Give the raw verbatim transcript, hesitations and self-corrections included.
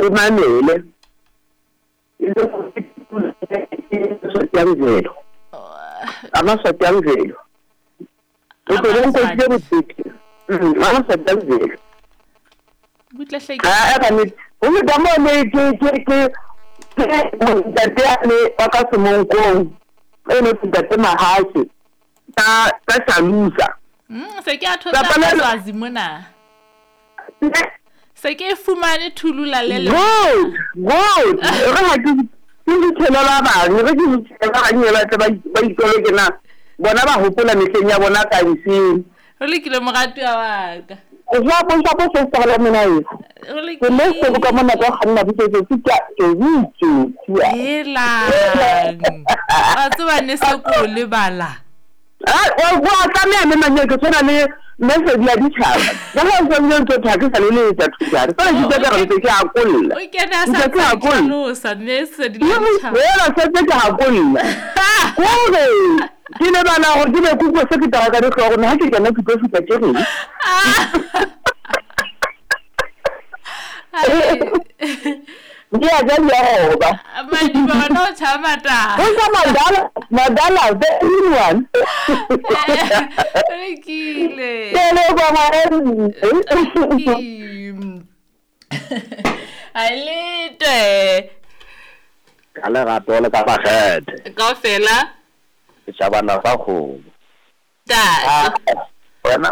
umanele sotyamvelo amasotyamvelo ukolonke kubuthi amasotyamvelo butlahleke ah kanti umidamone ke ke ke ntate akasemonkong ene ntate mahasi ta ta salusa mm se ke a thotsa swazi mona se ke fumane thulula lele good good re ha ke ke tshela ba re ke tshela ba nyela tsa ba itolo ke na bona ba hopola mehleng ya bona ka iseng o le kile mogatu wa ka o ja bo ja bo se tsala mena e o le ke le se ka mona ka khanna bitse ke tsa ke vitsi hela a tswa ne se ko le bala ah o bua ka me me manye ke tsena le message ya ditšhaba ba ga se nne ntse thaka sa le le tsa thusa re fa ke tsa re ke a kolla o ke na sa tsa kolla sa ne se di ditšhaba wena se tse ke a kolla kore ke le bana go di be ku go se ke tara ka go go na ke kana ke go fitla ke re dia ja ya roba madi ba no chamata o sa madala madala the one kile tele ba mare alite kala ga tola ka ba head ka fela ke tsabana fa go da